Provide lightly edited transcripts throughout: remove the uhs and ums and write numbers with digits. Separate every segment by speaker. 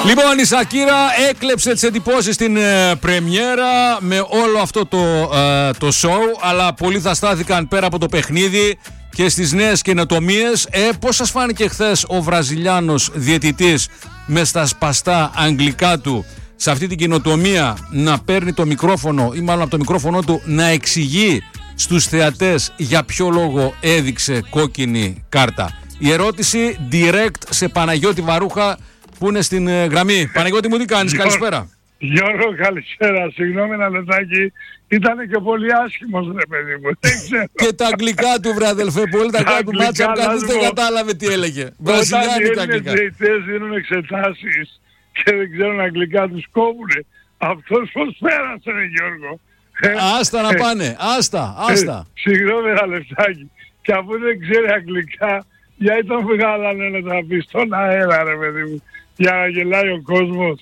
Speaker 1: Λοιπόν, η Σακύρα έκλεψε τις εντυπώσεις στην πρεμιέρα με όλο αυτό το show, αλλά πολλοί θα στάθηκαν πέρα από το παιχνίδι και στις νέες καινοτομίες. Πώς σας φάνηκε χθες ο Βραζιλιάνος διαιτητής με στα σπαστά αγγλικά του σε αυτή την καινοτομία να παίρνει το μικρόφωνο ή μάλλον από το μικρόφωνο του να εξηγεί στους θεατές για ποιο λόγο έδειξε κόκκινη κάρτα? Η ερώτηση direct σε Παναγιώτη Βαρούχα που είναι στην γραμμή. Παναγιώτη μου, τι κάνεις? Καλησπέρα.
Speaker 2: Γιώργο, καλησπέρα. Συγγνώμη ένα λεπτάκι. Ήτανε και πολύ άσχημος, ρε παιδί μου.
Speaker 1: Και τα αγγλικά του, βρε αδελφέ, πολύ τα αγγλικά του μάτσα. Κανείς δεν κατάλαβε τι έλεγε. Βραζιλιάνικα αγγλικά.
Speaker 2: Όταν οι διαιτητές δίνουν εξετάσεις και δεν ξέρουν αγγλικά, τους κόβουνε. Αυτός πώς πέρασε, ρε Γιώργο?
Speaker 1: Άστα να πάνε. Άστα.
Speaker 2: Συγγνώμη ένα λεπτάκι. Και αφού δεν ξέρει αγγλικά, γιατί τον βγάλανε να τα πει στον αέρα, ρε παιδί μου, για να γελάει ο κόσμος,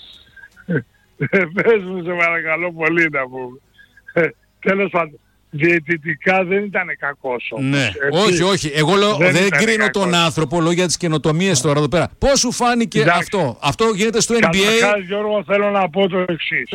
Speaker 2: πες μου σε παρακαλώ πολύ να πούμε. Τέλος πάντων, διαιτητικά δεν ήταν κακός όμως.
Speaker 1: Ναι, όχι. Εγώ λέω, δεν κρίνω τον άνθρωπο, λέω για τις καινοτομίες τώρα εδώ πέρα. Πώς σου φάνηκε αυτό? Αυτό γίνεται στο NBA.
Speaker 2: Καταρχάς, Γιώργο, θέλω να πω το εξής.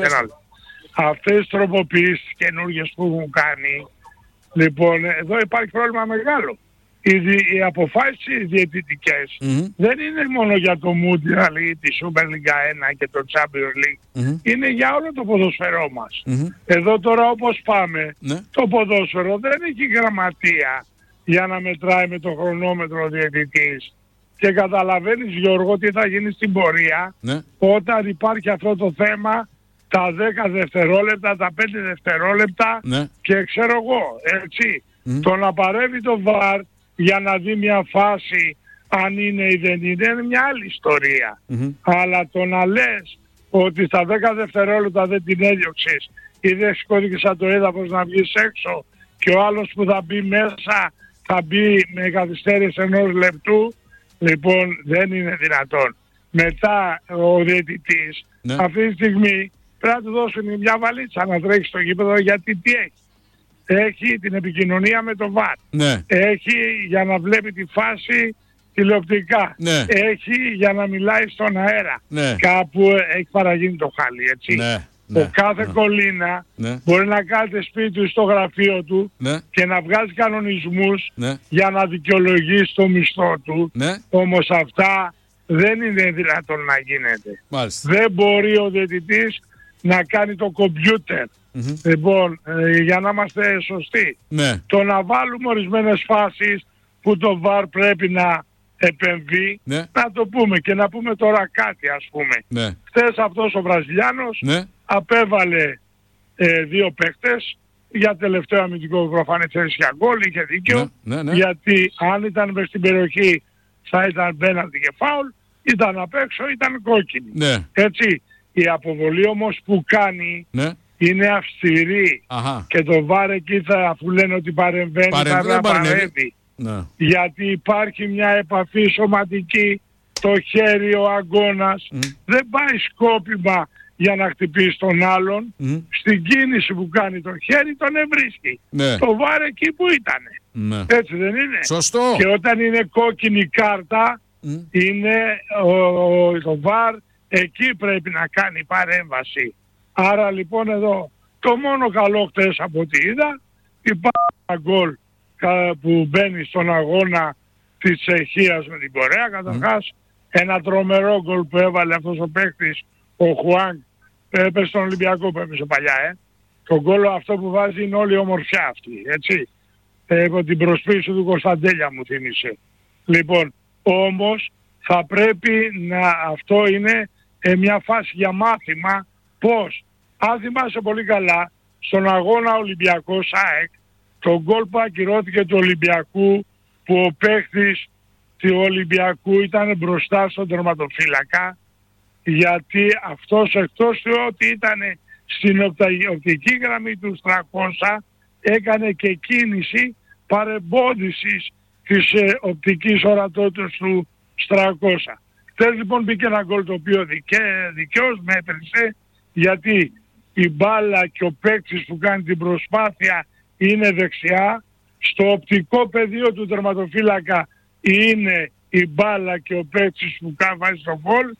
Speaker 2: Αυτές τις τροποποιήσεις καινούργιες που έχουν κάνει, λοιπόν, εδώ υπάρχει πρόβλημα μεγάλο. Οι αποφάσεις διαιτητικές δεν είναι μόνο για το Mundial ή τη Super League 1 και το Champions League. Είναι για όλο το ποδοσφαιρό μας. Εδώ τώρα όπως πάμε, το ποδόσφαιρο δεν έχει γραμματεία για να μετράει με το χρονόμετρο ο διαιτητής. Και καταλαβαίνεις, Γιώργο, τι θα γίνει στην πορεία όταν υπάρχει αυτό το θέμα, τα 10 δευτερόλεπτα, τα 5 δευτερόλεπτα και ξέρω εγώ, έτσι. Το να παρεύει το VAR για να δει μια φάση αν είναι ή δεν είναι μια άλλη ιστορία. Αλλά το να λες ότι στα 10 δευτερόλεπτα δεν την έδιωξες ή δεν σηκώθηκες από το έδαφος να βγεις έξω και ο άλλος που θα μπει μέσα θα μπει με καθυστέρηση ενός λεπτού, λοιπόν δεν είναι δυνατόν. Μετά ο διαιτητής αυτή τη στιγμή πρέπει να του δώσουν μια βαλίτσα να τρέξει στο γήπεδο, γιατί τι έχει? Έχει την επικοινωνία με το VAR. Έχει για να βλέπει τη φάση τηλεοπτικά. Έχει για να μιλάει στον αέρα. Κάπου έχει παραγίνει το χάλι, έτσι. Ο κάθε κολλήνα μπορεί να κάθεται σπίτι του στο γραφείο του και να βγάζει κανονισμούς για να δικαιολογήσει το μισθό του. Όμως αυτά δεν είναι δυνατόν να γίνεται. Δεν μπορεί ο διαιτητής να κάνει το κομπιούτερ. Λοιπόν, για να είμαστε σωστοί, το να βάλουμε ορισμένες φάσεις που το VAR πρέπει να επεμβεί, να το πούμε και να πούμε τώρα κάτι, ας πούμε. Χθες αυτός ο Βραζιλιάνος απέβαλε 2 παίκτες για τελευταίο αμυντικό προφανές θέση για γκολ, είχε δίκιο, γιατί αν ήταν μες στην περιοχή θα ήταν πέναλτι και φάουλ, ήταν απ' έξω, ήταν κόκκινη. Έτσι, η αποβολή όμως που κάνει είναι αυστηρή και το VAR εκεί αφού λένε ότι παρεμβαίνει θα παρέμβει. Γιατί υπάρχει μια επαφή σωματική, το χέρι, ο αγκώνας δεν πάει σκόπιμα για να χτυπήσει τον άλλον. Στην κίνηση που κάνει το χέρι τον ευρίσκει. Το VAR εκεί που ήτανε. Έτσι δεν είναι?
Speaker 1: Σωστό.
Speaker 2: Και όταν είναι κόκκινη κάρτα είναι το VAR εκεί πρέπει να κάνει παρέμβαση. Άρα λοιπόν εδώ το μόνο καλό χτες από ό,τι είδα, υπάρχει ένα γκολ που μπαίνει στον αγώνα της Τσεχίας με την Κορέα. Καταρχάς ένα τρομερό γκολ που έβαλε αυτός ο παίκτης, ο Χουάνγκ, έπαιζε στον Ολυμπιακό που έπαιζε παλιά. Το γκολ αυτό που βάζει είναι όλη η ομορφιά αυτή, έτσι. Από την προσποίηση του Κωνσταντέλια μου θύμισε. Λοιπόν, όμως θα πρέπει να αυτό είναι μια φάση για μάθημα. Πώς? Αν θυμάσαι πολύ καλά, στον αγώνα Ολυμπιακός ΑΕΚ, το γκολ που ακυρώθηκε του Ολυμπιακού, που ο παίκτης του Ολυμπιακού ήταν μπροστά στον τερματοφύλακα, γιατί αυτός εκτός του ότι ήταν στην οπτική γραμμή του 300, έκανε και κίνηση παρεμπόδισης της οπτικής ορατότητας του 300. Χθες λοιπόν μπήκε ένα γκολ το οποίο δικαίως μέτρησε, γιατί η μπάλα και ο παίκτης που κάνει την προσπάθεια είναι δεξιά, στο οπτικό πεδίο του τερματοφύλακα είναι η μπάλα και ο παίκτης που βάζει το γκολ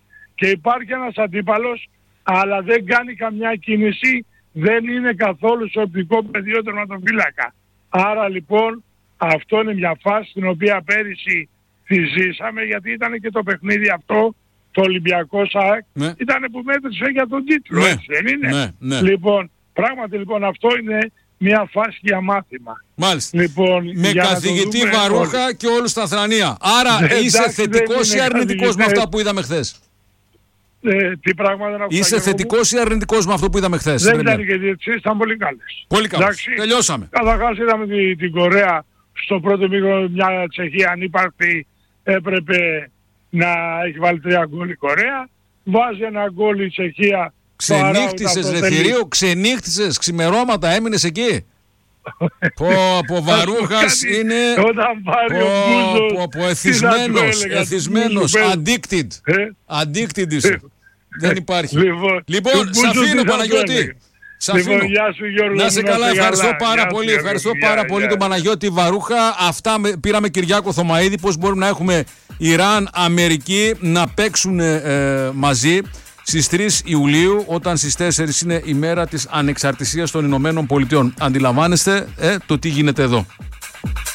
Speaker 2: και υπάρχει ένας αντίπαλος, αλλά δεν κάνει καμιά κίνηση, δεν είναι καθόλου στο οπτικό πεδίο τερματοφύλακα. Άρα λοιπόν αυτό είναι μια φάση την οποία πέρυσι τη ζήσαμε, γιατί ήταν και το παιχνίδι αυτό, το Ολυμπιακό ΣΑΕΚ,
Speaker 1: ναι,
Speaker 2: ήταν που μέτρησε για τον τίτλο,
Speaker 1: ναι,
Speaker 2: έτσι δεν είναι?
Speaker 1: Ναι, ναι.
Speaker 2: Λοιπόν, πράγματι λοιπόν αυτό είναι μια φάση για μάθημα.
Speaker 1: Μάλιστα.
Speaker 2: Λοιπόν,
Speaker 1: με καθηγητή Βαρούχα και όλους στα Θρανία. Άρα είσαι θετικός ή αρνητικός με αυτά που είδαμε χθες?
Speaker 2: Τι πράγματα να
Speaker 1: Είσαι θετικός ή αρνητικός με αυτό που είδαμε χθες?
Speaker 2: Δεν ήταν και διετησίες, ήταν πολύ καλές.
Speaker 1: Πολύ καλές. Τελειώσαμε.
Speaker 2: Καταρχάς είδαμε την Κορέα στο πρώτο μήχρονο, μια Τσεχία ανύπαρκτη, έπρεπε να έχει βάλει 3 γκολ η Κορέα. Βάζει ένα γκολ η Τσεχία.
Speaker 1: Ξενύχτησες ρε θηρίο, ξενύχτησες, ξημερώματα έμεινες εκεί. Πω Βαρούχας είναι εθισμένος, addicted είσαι. Δεν υπάρχει. Λοιπόν, σ' αφήνω Παναγιώτη.
Speaker 2: Γεια σου Γιώργο.
Speaker 1: Να σε καλά, ευχαριστώ πάρα πολύ. Ευχαριστώ πάρα πολύ τον Παναγιώτη Βαρούχα. Αυτά πήραμε Κυριάκο Θωμαίδη. Πώς μπορούμε να έχουμε Ιράν, Αμερική να παίξουν μαζί στις 3 Ιουλίου, όταν στις 4 είναι η μέρα της ανεξαρτησίας των Ηνωμένων Πολιτειών. Αντιλαμβάνεστε το τι γίνεται εδώ.